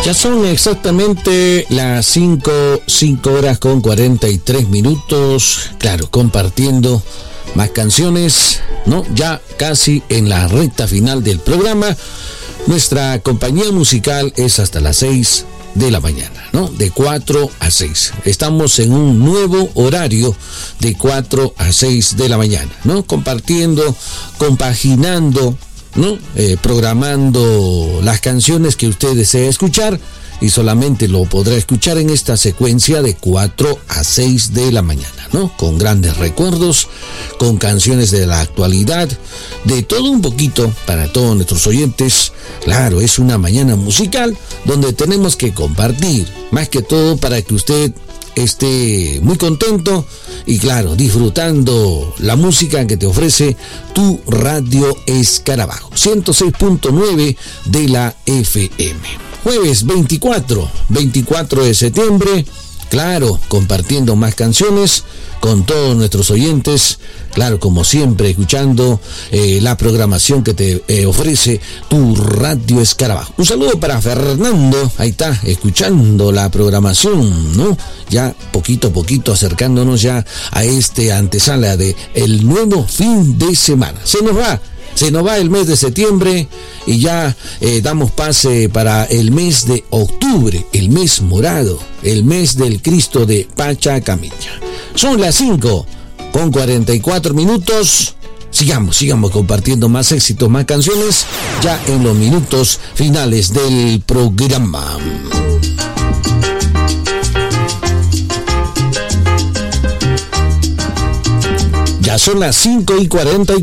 Ya son exactamente las 5 horas con 43 minutos. Claro, compartiendo más canciones, ¿no? Ya casi en la recta final del programa. Nuestra compañía musical es hasta las 6 de la mañana, ¿no? De 4 a 6. Estamos en un nuevo horario de 4 a 6 de la mañana, ¿no? Compartiendo, compaginando, ¿no? Programando las canciones que usted desea escuchar, y solamente lo podrá escuchar en esta secuencia de 4 a 6 de la mañana, ¿no? Con grandes recuerdos, con canciones de la actualidad, de todo un poquito para todos nuestros oyentes. Claro, es una mañana musical donde tenemos que compartir, más que todo para que usted esté muy contento y, claro, disfrutando la música que te ofrece tu Radio Escarabajo 106.9 de la FM. Jueves 24 de septiembre, claro, compartiendo más canciones con todos nuestros oyentes, claro, como siempre, escuchando la programación que te ofrece tu Radio Escarabajo. Un saludo para Fernando, ahí está, escuchando la programación, ¿no? Ya poquito a poquito acercándonos ya a este antesala de el nuevo fin de semana. Se nos va el mes de septiembre y ya damos pase para el mes de octubre, el mes morado, el mes del Cristo de Pachacamilla. Son las 5 con 44 minutos. Sigamos compartiendo más éxitos, más canciones, ya en los minutos finales del programa. Ya son las 5 y 44.